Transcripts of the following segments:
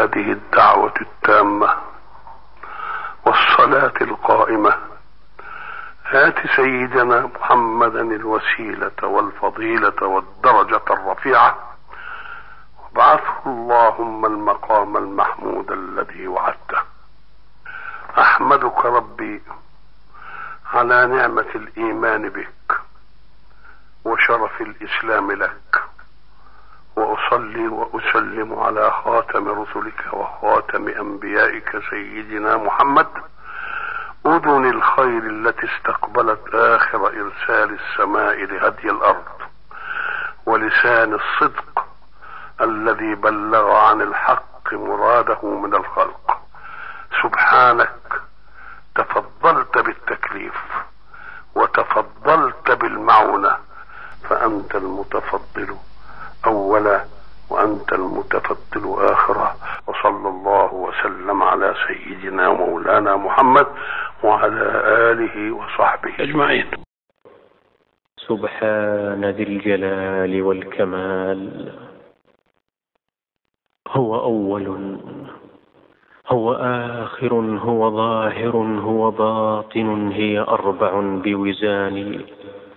هذه الدعوة التامة والصلاة القائمة آت سيدنا محمدا الوسيلة والفضيلة والدرجة الرفيعة وابعثه اللهم المقام المحمود الذي وعدته. أحمدك ربي على نعمة الإيمان بك وشرف الإسلام لك، وأصلي وأسلم على خاتم رسلك وخاتم أنبيائك سيدنا محمد، أذن الخير التي استقبلت آخر إرسال السماء لهدي الأرض، ولسان الصدق الذي بلغ عن الحق مراده من الخلق. سبحانك تفضلت بالتكليف وتفضلت بالمعونة، فأنت المتفضل أولا وأنت المتفضل آخرا. وصلى الله وسلم على سيدنا مولانا محمد وعلى آله وصحبه أجمعين. سبحان ذي الجلال والكمال. هو أول، هو آخر، هو ظاهر، هو باطن، هي أربع بوزان.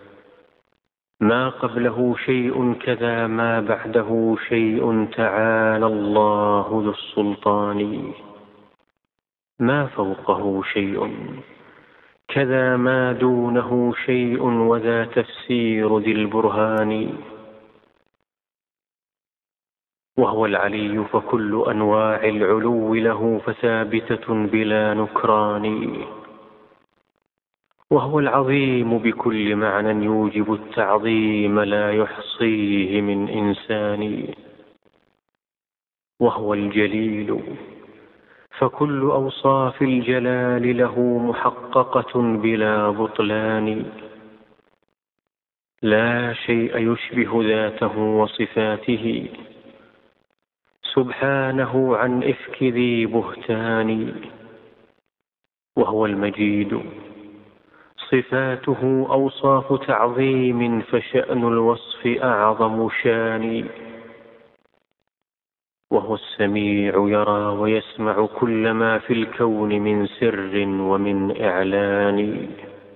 ما قبله شيء كذا ما بعده شيء، تعالى الله ذو السلطان. ما فوقه شيء كذا ما دونه شيء، وذا تفسير ذي البرهان. وهو العلي فكل أنواع العلو له فثابتة بلا نكران. وهو العظيم بكل معنى يوجب التعظيم لا يحصيه من إنسان. وهو الجليل فكل أوصاف الجلال له محققة بلا بطلان. لا شيء يشبه ذاته وصفاته سبحانه عن إفك ذي بهتان. وهو المجيد صفاته أوصاف تعظيم، فشأن الوصف أعظم شان. وهو السميع يرى ويسمع كل ما في الكون من سر ومن إعلان.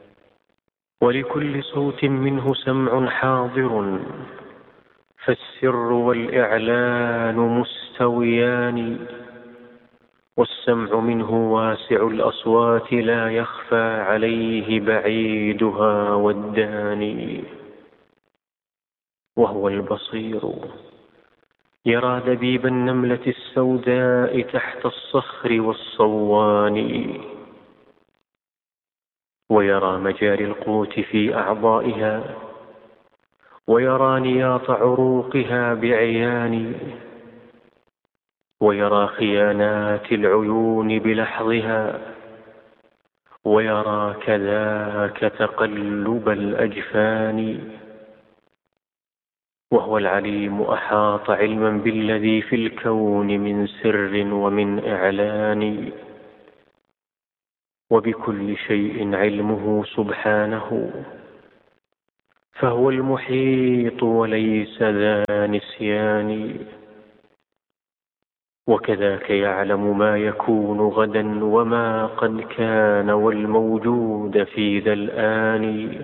ولكل صوت منه سمع حاضر، فالسر والإعلان مستويان. والسمع منه واسع الأصوات، لا يخفى عليه بعيدها والداني. وهو البصير يرى دبيب النملة السوداء تحت الصخر والصوان. ويرى مجاري القوت في أعضائها، ويرى نياط عروقها بعيان. ويرى خيانات العيون بلحظها، ويرى كذاك تقلب الأجفان. وهو العليم أحاط علما بالذي في الكون من سر ومن إعلان. وبكل شيء علمه سبحانه، فهو المحيط وليس ذا نسيان. وكذاك يعلم ما يكون غدا وما قد كان والموجود في ذا الآن.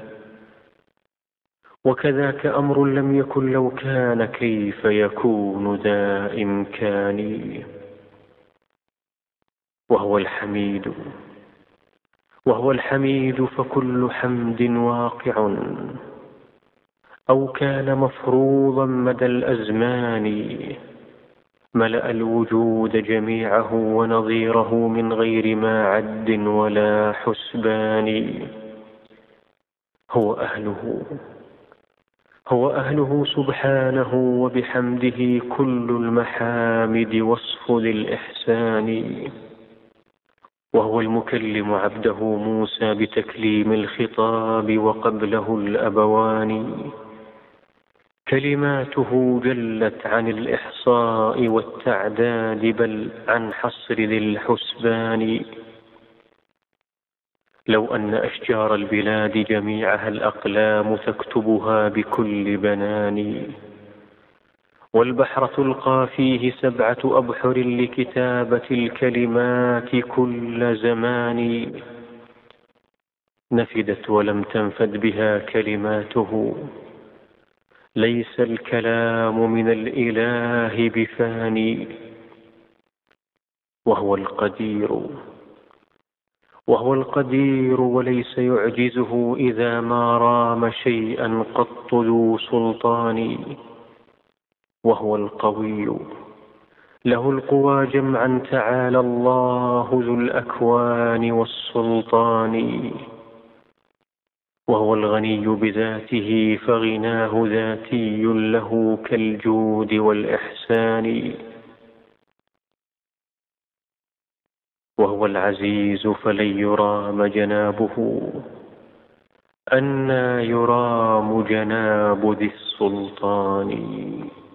وكذاك أمر لم يكن لو كان كيف يكون ذا إمكان. وهو الحميد، وهو الحميد فكل حمد واقع أو كان مفروضا مدى الأزمان. ملأ الوجود جميعه ونظيره من غير ما عد ولا حسبان. هو أهله سبحانه، وبحمده كل المحامد وصف ذي الإحسان. وهو المكلم عبده موسى بتكليم الخطاب وقبله الأبوان. كلماته جلت عن الإحصاء والتعداد، بل عن حصر ذي الحسبان. لو أن أشجار البلاد جميعها الأقلام تكتبها بكل بنان، والبحر تلقى فيه 7 أبحر لكتابة الكلمات كل زمان، نفدت ولم تنفد بها كلماته، ليس الكلام من الإله بفاني. وهو القدير وليس يعجزه إذا ما رام شيئا قط ذو سلطان. وهو القوي له القوى جمعا، تعالى الله ذو الأكوان والسلطان. وهو الغني بذاته فغناه ذاتي له كالجود والإحسان. وهو العزيز فلن يرام جنابه، أنى يرام جناب ذي السلطان.